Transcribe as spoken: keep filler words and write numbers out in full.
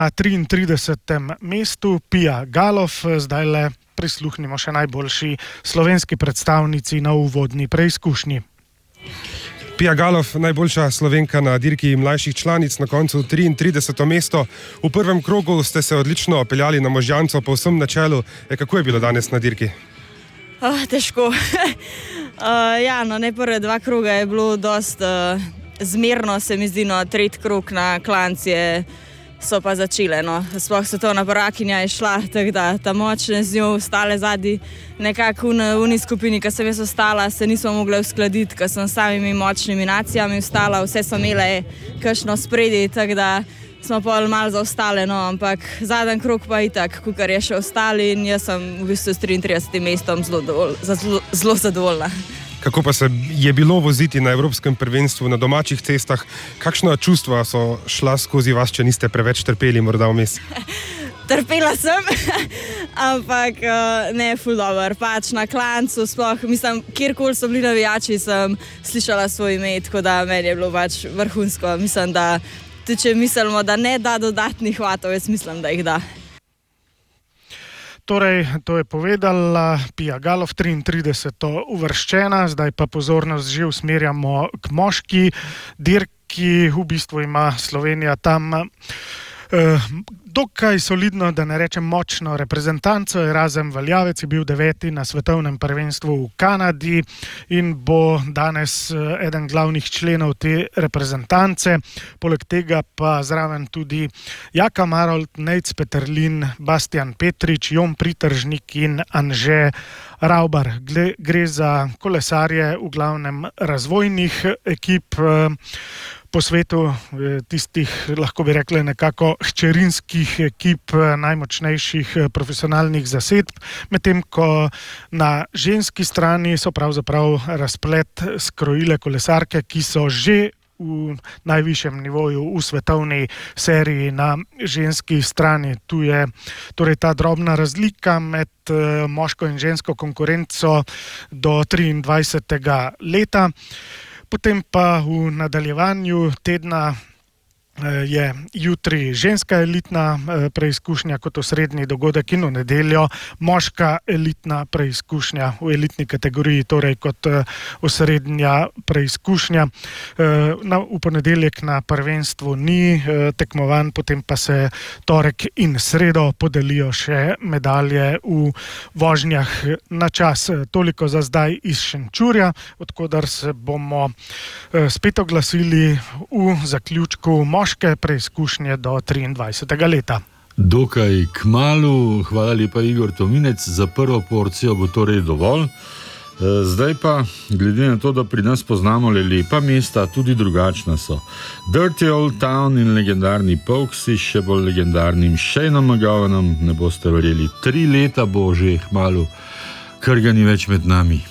Na triintridesetem mestu Pia Galof, zdaj le prisluhnimo še najboljši slovenski predstavnici na uvodni preizkušnji. Pia Galof, najboljša Slovenka na dirki mlajših članic, na koncu triintrideseto mesto. V prvem krogu ste se odlično peljali na Možjanco, povsem na čelu. E, kako je bilo danes na dirki? Oh, težko. uh, ja, no, ne prve dva kroga je bilo dost uh, zmerno, se mi zdi, no, tretji krog na klancije so pa začele, no. Sploh svetovna prvakinja je šla, tako da ta močne z njo ostale zadnji. Nekako v uni skupini, ko sem jaz ostala, se nismo mogli uskladiti, ko sem s samimi močnimi nacijami ostala, vse so imele kakšno spredi, tako da smo pa malo zaostale, no, ampak zadnji krog pa itak, kukar je še ostali in jaz sem v bistvu s triintridesetim mestom zelo, dovol, zelo, zelo zadovoljna. Kako pa se je bilo voziti na evropskem prvenstvu na domačih cestah? Kakšna čustva so šla skozi vas, če niste preveč trpeli morda vmes? Trpela sem, ampak ne, ful dobro. Pač na klancu sploh, mislim, kjerkoli so bili navijači, sem slišala svoj ime, tako da meni je bilo pač vrhunsko. Mislim, da tudi če mislimo, da ne da dodatnih hvatov, jaz mislim, da jih da. Torej, to je povedala Pia Galof, triintrideseto uvrščena, zdaj pa pozornost že usmerjamo k moški dirki. V bistvu ima Slovenija tam eh, dokaj solidno, da ne rečem močno reprezentanco. Erazem Valjavec je bil deveti na svetovnem prvenstvu v Kanadi in bo danes eden glavnih členov te reprezentance. Poleg tega pa zraven tudi Jaka Marolt, Nejc Peterlin, Bastian Petrič, Jon Pritržnik in Anže Raubar. Gre za kolesarje v glavnem razvojnih ekip po svetu, tistih, lahko bi rekli, nekako hčerinskih ekip najmočnejših profesionalnih zasedb, medtem ko na ženski strani so pravzaprav razplet skrojile kolesarke, ki so že v najvišjem nivoju v svetovni seriji na ženski strani. Tu je torej ta drobna razlika med moško in žensko konkurenco do triindvajsetega leta. Potem pa v nadaljevanju tedna je jutri ženska elitna preizkušnja kot osrednji dogodek in v nedeljo moška elitna preizkušnja v elitni kategoriji, torej kot osrednja preizkušnja. V ponedeljek na prvenstvu ni tekmovanj, potem pa se torek in sredo podelijo še medalje v vožnjah na čas. Toliko za zdaj iz Šenčurja, odkudar se bomo spet oglasili v zaključku moške preizkušnje do triindvajsetega leta. Dokaj kmalu, hvala lepa Igor Tominec, za prvo porcijo bo torej dovolj. Zdaj pa, glede na to, da pri nas poznamo le lepa mesta, tudi drugačna so. Dirty Old Town in legendarni Pouksi, še bolj legendarnim Shaneom McGowanom, ne boste verjeli, tri leta bo že kmalu, kar ga ni več med nami.